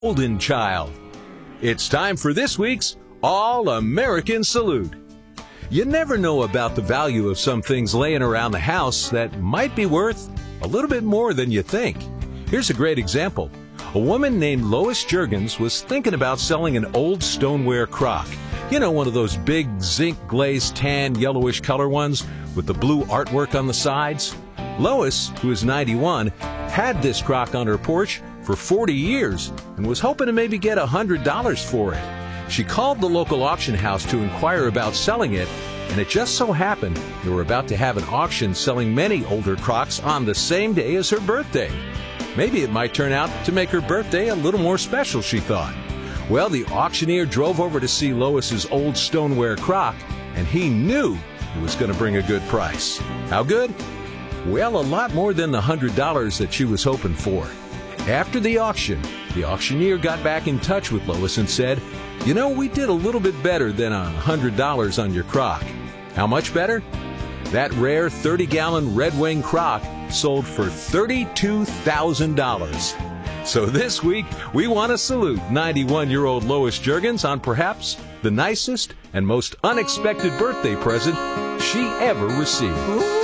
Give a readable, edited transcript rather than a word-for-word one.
Golden Child. It's time for this week's All-American Salute. You never know about the value of some things laying around the house that might be worth a little bit more than you think. Here's a great example. A woman named Lois Juergens was thinking about selling an old stoneware crock. You know, one of those big zinc-glazed tan yellowish color ones with the blue artwork on the sides? Lois, who is 91, had this crock on her porch for 40 years and was hoping to maybe get $100 for it. She called the local auction house to inquire about selling it, and it just so happened they were about to have an auction selling many older crocks on the same day as her birthday. Maybe it might turn out to make her birthday a little more special, she thought. Well, the auctioneer drove over to see Lois's old stoneware crock, and he knew it was going to bring a good price. How good? Well, a lot more than the $100 that she was hoping for. After the auctioneer got back in touch with Lois and said, "You know, we did a little bit better than $100 on your crock." How much better? That rare 30-gallon Red Wing crock sold for $32,000. So this week, we want to salute 91-year-old Lois Juergens on perhaps the nicest and most unexpected birthday present she ever received.